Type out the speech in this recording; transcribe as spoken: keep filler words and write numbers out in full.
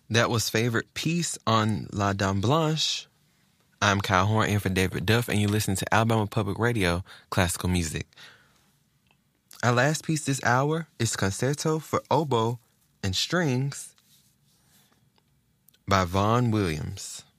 That was Favorite Piece on La Dame Blanche. I'm Kyle Horn in for David Duff, and you listen to Alabama Public Radio Classical Music. Our last piece this hour is Concerto for Oboe and Strings by Vaughan Williams.